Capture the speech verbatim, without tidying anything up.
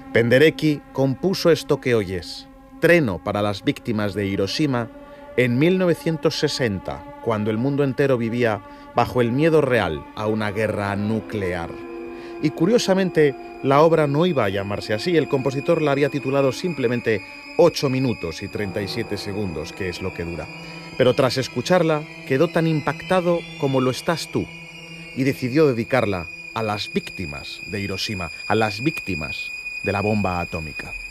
Penderecki compuso esto que oyes, Treno para las víctimas de Hiroshima, en mil novecientos sesenta, cuando el mundo entero vivía bajo el miedo real a una guerra nuclear. Y curiosamente, la obra no iba a llamarse así, el compositor la había titulado simplemente ocho minutos y treinta y siete segundos, que es lo que dura. Pero tras escucharla, quedó tan impactado como lo estás tú, y decidió dedicarla a las víctimas de Hiroshima, a las víctimas de la bomba atómica.